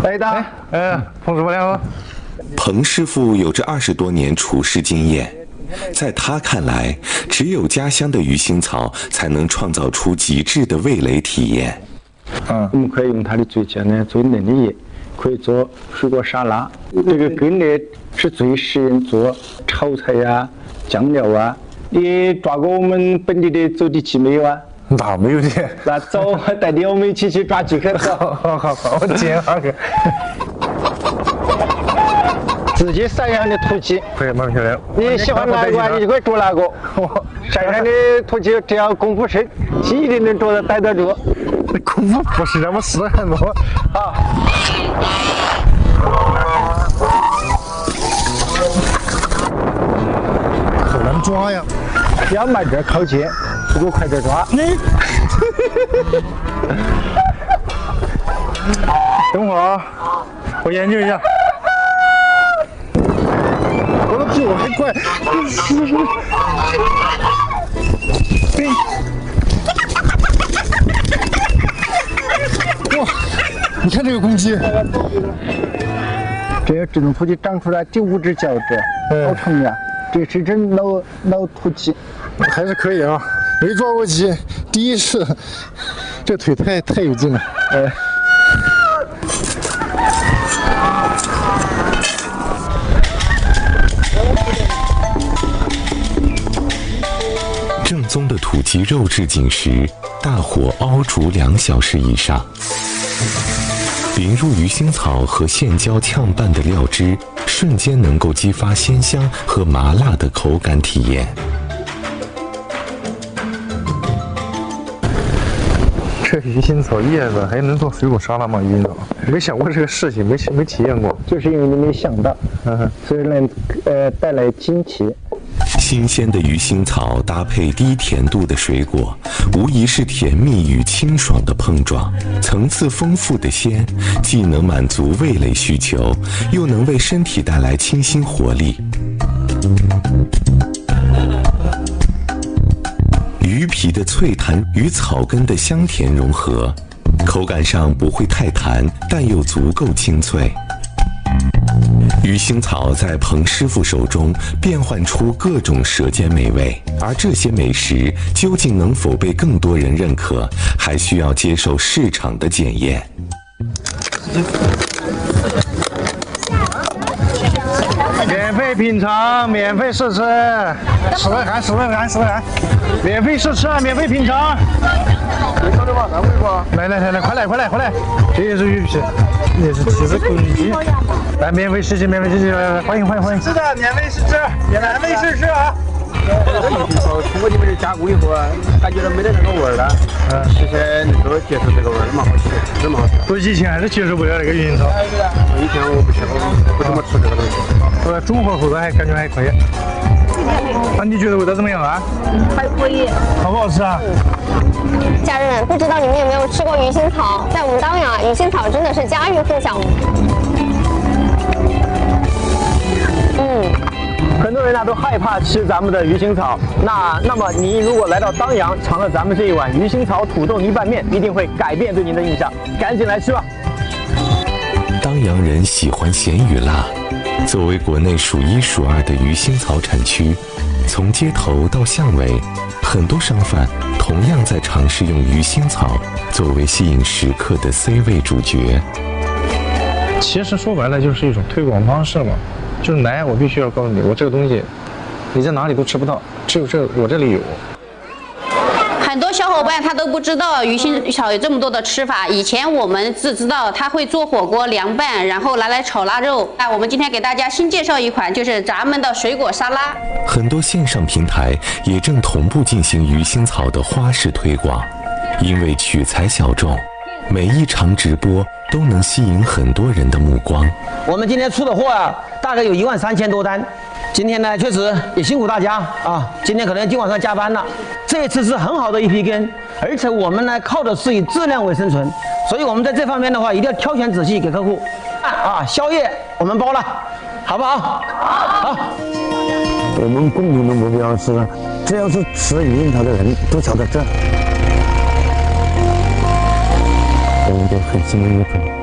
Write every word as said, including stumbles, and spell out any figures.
来一道。 嗯，彭师傅来哦。 彭师傅有着二十多年厨师经验，在他看来，只有家乡的鱼腥草才能创造出极致的味蕾体验。 嗯，我们可以用它的最简单、最嫩的叶，可以做水果沙拉。这个根呢是最适应做炒菜呀、酱料啊。你抓过我们本地的走地鸡没有啊？ 那没有的。 那走，带你我们一起去抓鸡去。 好好好好，我接二个。 自己山上的土鸡， 可以，慢下来。 你喜欢哪个，你就可以捉哪个。山上的土鸡只要功夫深，鸡一定能捉得逮得住。 功夫不是那么适合我啊。 好难抓呀！ 要慢点靠近，不够快点抓。你。 等会儿，我研究一下。我的比我还快。哇！你看这个公鸡， 这这种土鸡长出来第五只脚趾，好长呀！这是只老老土鸡， 还是可以啊。没抓过鸡，第一次，这腿太太有劲了。哎。 正宗的土鸡肉质紧实，大火熬煮两小时以上，淋入鱼腥草和线椒炝拌的料汁，瞬间能够激发鲜香和麻辣的口感体验。 这鱼腥草叶子还能做水果沙拉吗？鱼腥草没想过这个事情，没没体验过， 就是因为你没想到，嗯，所以能呃带来惊奇。 新鲜的鱼腥草搭配低甜度的水果，无疑是甜蜜与清爽的碰撞。层次丰富的鲜，既能满足味蕾需求，又能为身体带来清新活力。鱼皮的脆弹与草根的香甜融合，口感上不会太弹，但又足够清脆。鱼腥草在彭师傅手中变换出各种舌尖美味，而这些美食究竟能否被更多人认可，还需要接受市场的检验。 免费品尝，免费试吃，试试看，试试看，试试看，免费试吃，免费品尝。来来来来，快来快来快来！这也是鱼皮，这是其实公鸡。来，免费试吃，免费试吃，来来，欢迎欢迎欢迎！ 是的，免费试吃，免费试吃啊！这个鱼腥草通过你们的加工以后啊，感觉到没得那个味儿了。嗯，其实能够接受这个味儿，蛮好吃，是蛮好吃。 我以前还是接受不了这个鱼腥草。 以前我不吃，我不怎么吃这个东西。 我中和后头还感觉还可以。那你觉得味道怎么样啊？ 还可以。 好不好吃啊？ 家人们，不知道你们有没有吃过鱼腥草？在我们当阳，鱼腥草真的是家喻户晓。嗯。 很多人呢都害怕吃咱们的鱼腥草，那那么你如果来到当阳尝了咱们这一碗鱼腥草土豆泥拌面，一定会改变对您的印象，赶紧来吃吧！ 当阳人喜欢咸与辣，作为国内数一数二的鱼腥草产区，从街头到巷尾，很多商贩同样在尝试用鱼腥草作为吸引食客的 C 位主角。 其实说白了就是一种推广方式嘛。就是来，我必须要告诉你，我这个东西你在哪里都吃不到，只有这我这里有。 很多小伙伴他都不知道鱼腥草有这么多的吃法。以前我们只知道它会做火锅凉拌，然后拿来炒腊肉。那我们今天给大家新介绍一款，就是咱们的水果沙拉。 很多线上平台也正同步进行鱼腥草的花式推广，因为取材小众，每一场直播都能吸引很多人的目光。 我们今天出的货啊，大概有一万三千多单。今天呢，确实也辛苦大家啊！今天可能今晚上加班了。这一次是很好的一批根，而且我们呢靠的是以质量为生存，所以我们在这方面的话一定要挑选仔细给客户。啊，宵夜我们包了，好不好？好。 我们共同的目标是，只要是吃鱼腥草的人都晓得这，我们就很心安理得。